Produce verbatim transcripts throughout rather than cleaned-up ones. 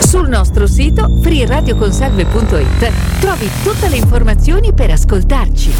Sul nostro sito free radio consalve punto it trovi tutte le informazioni per ascoltarci.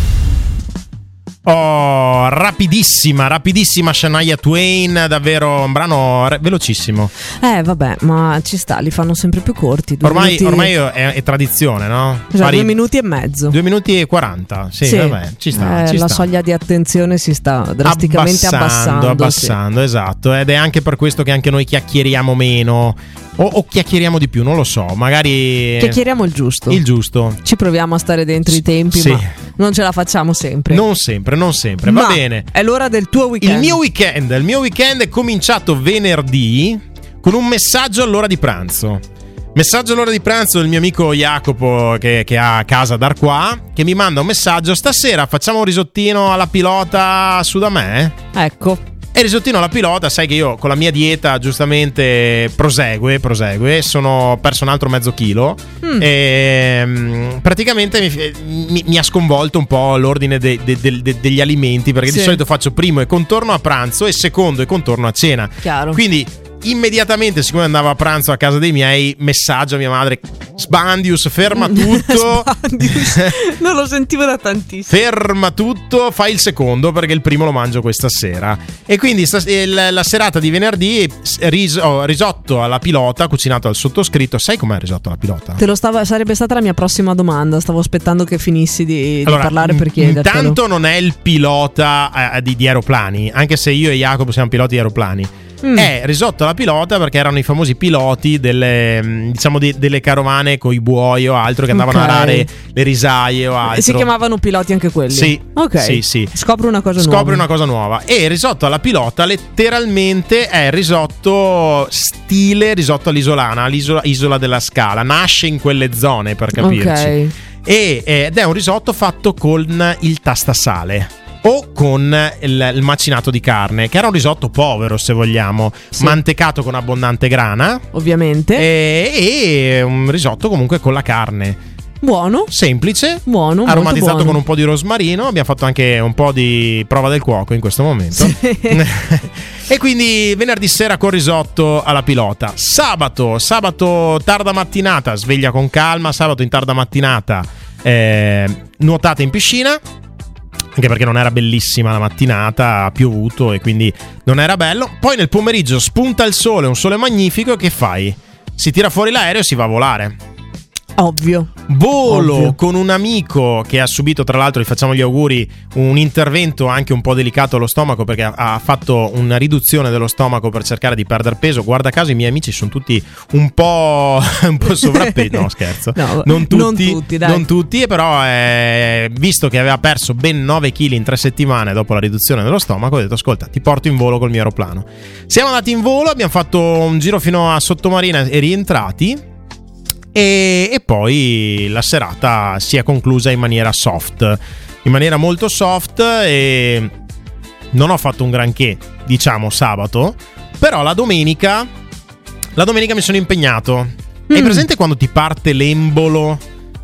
Oh, rapidissima, rapidissima Shania Twain, davvero un brano re- velocissimo. Eh vabbè, ma ci sta, li fanno sempre più corti. Due Ormai, minuti... ormai è, è tradizione, no? Esatto, Pari... due minuti e mezzo. Due minuti e quaranta, sì, sì. vabbè, ci sta, eh, ci La sta. soglia di attenzione si sta drasticamente abbassando. Abbassando, Abbassando, sì. esatto. Ed è anche per questo che anche noi chiacchieriamo meno. O, o chiacchieriamo di più, non lo so, magari chiacchieriamo il giusto. Il giusto. Ci proviamo a stare dentro i tempi, sì. ma non ce la facciamo sempre. Non sempre, non sempre, ma va bene. È l'ora del tuo weekend. Il mio weekend, il mio weekend è cominciato venerdì con un messaggio all'ora di pranzo. Messaggio all'ora di pranzo del mio amico Jacopo che, che ha casa da qua, che mi manda un messaggio: stasera facciamo un risottino alla pilota su da me? Ecco. E il risottino alla pilota, sai che io con la mia dieta giustamente prosegue, prosegue, sono perso un altro mezzo chilo mm. e um, praticamente mi, mi, mi ha sconvolto un po' l'ordine de, de, de, de, degli alimenti, perché sì. di solito faccio primo e contorno a pranzo e secondo e contorno a cena. Chiaro. Quindi immediatamente, siccome andavo a pranzo a casa dei miei, messaggio a mia madre: Sbandius, ferma tutto. Sbandius, non lo sentivo da tantissimo. Ferma tutto, fai il secondo perché il primo lo mangio questa sera. E quindi sta, la, la serata di venerdì ris, oh, risotto alla pilota cucinato al sottoscritto. Sai com'è il risotto alla pilota? Te lo stava, sarebbe stata la mia prossima domanda. Stavo aspettando che finissi di, allora, di parlare per chiedertelo. Intanto non è il pilota eh, di, di aeroplani, anche se io e Jacopo siamo piloti di aeroplani. Mm. È risotto alla pilota perché erano i famosi piloti delle, diciamo, di, delle carovane con i buoi o altro che andavano okay. a arare le risaie o altro. Si chiamavano piloti anche quelli? Sì. Ok. Sì, sì. Scopri una cosa Scopri nuova. Scopri una cosa nuova. E il risotto alla pilota letteralmente è risotto stile risotto all'isolana, all'isola isola della Scala. Nasce in quelle zone, per capirci. Ok. E, ed è un risotto fatto con il tastasale o con il, il macinato di carne, che era un risotto povero, se vogliamo, sì. mantecato con abbondante grana, ovviamente, e, e un risotto comunque con la carne. Buono, semplice, buono, aromatizzato buono. con un po' di rosmarino. Abbiamo fatto anche un po' di prova del cuoco in questo momento. Sì. E quindi venerdì sera con risotto alla pilota. Sabato, sabato tarda mattinata, sveglia con calma. Sabato in tarda mattinata eh, nuotate in piscina, anche perché non era bellissima la mattinata, ha piovuto e quindi non era bello. Poi nel pomeriggio spunta il sole, un sole magnifico, e che fai? Si tira fuori l'aereo e si va a volare. Ovvio. Volo Ovvio. Con un amico che ha subito, tra l'altro gli facciamo gli auguri, un intervento anche un po' delicato allo stomaco, perché ha fatto una riduzione dello stomaco per cercare di perdere peso. Guarda caso i miei amici sono tutti un po' un po' sovrappeso. No, scherzo. No, non tutti, non tutti, dai. Non tutti, però eh, visto che aveva perso ben nove chili in tre settimane dopo la riduzione dello stomaco, ho detto: ascolta, ti porto in volo col mio aeroplano. Siamo andati in volo, abbiamo fatto un giro fino a Sottomarina e rientrati. E, e poi la serata si è conclusa in maniera soft, in maniera molto soft, e non ho fatto un granché, diciamo, sabato. Però la domenica La domenica mi sono impegnato. mm. Hai presente quando ti parte l'embolo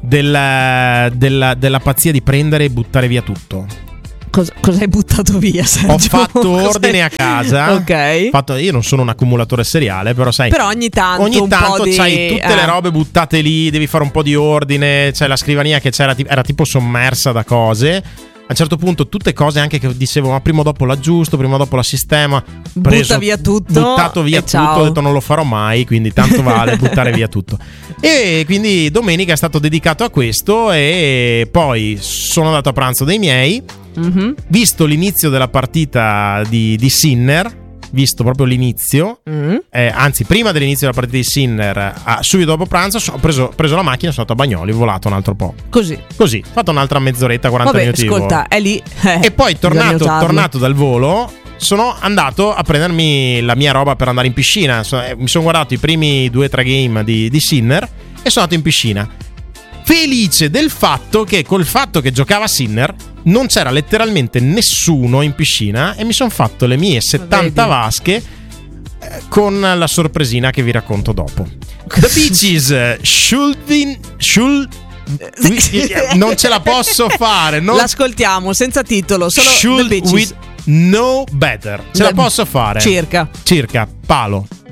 della, della, della pazzia di prendere e buttare via tutto? Cosa, cosa hai buttato via, Sergio? Ho fatto ordine a casa. Ok. Fatto, io non sono un accumulatore seriale, però sai, però ogni tanto ogni un tanto po' di... c'hai tutte eh. le robe buttate lì, devi fare un po' di ordine. C'è la scrivania che c'era, era tipo sommersa da cose. A un certo punto tutte cose anche che dicevo: ma prima o dopo l'aggiusto, prima o dopo la sistema. Preso, butta via tutto, buttato via tutto. Ciao. Ho detto: non lo farò mai, quindi tanto vale buttare via tutto. E quindi domenica è stato dedicato a questo. E poi sono andato a pranzo dai miei. Mm-hmm. Visto l'inizio della partita di, di Sinner, visto proprio l'inizio, mm. eh, anzi prima dell'inizio della partita di Sinner, ah, subito dopo pranzo ho preso, preso la macchina, sono andato a Bagnoli, ho volato un altro po'. Così. Così, ho fatto un'altra mezz'oretta, quaranta Vabbè, minuti ascolta, è lì. Eh, e poi tornato, tornato dal volo, sono andato a prendermi la mia roba per andare in piscina. So, eh, mi sono guardato i primi due o tre game di, di Sinner e sono andato in piscina. Felice del fatto che col fatto che giocava Sinner non c'era letteralmente nessuno in piscina, e mi sono fatto le mie settanta Vedi. vasche eh, con la sorpresina che vi racconto dopo. The Beaches should be, should non ce la posso fare. Non... L'ascoltiamo senza titolo, solo should The Beaches. We know better. Ce la posso fare. Circa. Circa. Palo.